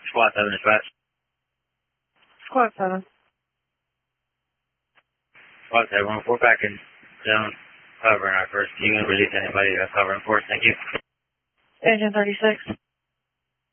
Squad 7 dispatch. Squad 7. Squad 7, we're back in zone covering our first unit. Release anybody that's covering for us. Thank you. Agent 36.